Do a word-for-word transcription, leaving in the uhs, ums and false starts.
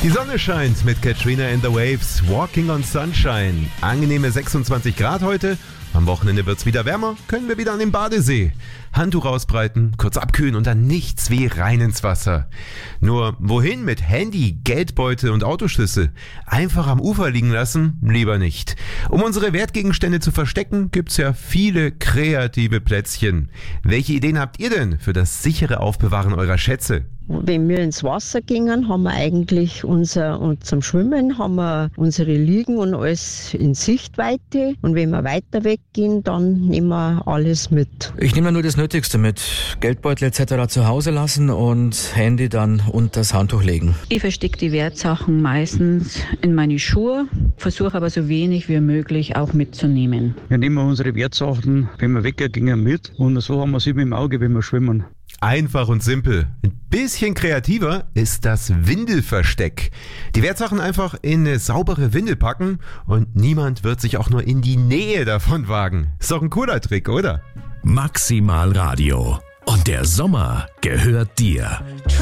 Die Sonne scheint mit Katrina and the Waves, Walking on Sunshine. Angenehme sechsundzwanzig Grad heute. Am Wochenende wird's wieder wärmer, können wir wieder an den Badesee. Handtuch ausbreiten, kurz abkühlen und dann nichts wie rein ins Wasser. Nur wohin mit Handy, Geldbeutel und Autoschlüssel? Einfach am Ufer liegen lassen? Lieber nicht. Um unsere Wertgegenstände zu verstecken, gibt's ja viele kreative Plätzchen. Welche Ideen habt ihr denn für das sichere Aufbewahren eurer Schätze? Wenn wir ins Wasser gingen, haben wir eigentlich unser, und zum Schwimmen haben wir unsere Liegen und alles in Sichtweite. Und wenn wir weiter weggehen, dann nehmen wir alles mit. Ich nehme nur das Nötigste mit. Geldbeutel et cetera zu Hause lassen und Handy dann unter das Handtuch legen. Ich verstecke die Wertsachen meistens in meine Schuhe, versuche aber so wenig wie möglich auch mitzunehmen. Wir nehmen unsere Wertsachen, wenn wir weggehen, mit und so haben wir sie im Auge, wenn wir schwimmen. Einfach und simpel. Ein bisschen kreativer ist das Windelversteck. Die Wertsachen einfach in eine saubere Windel packen und niemand wird sich auch nur in die Nähe davon wagen. Ist doch ein cooler Trick, oder? Maximal Radio. Und der Sommer gehört dir.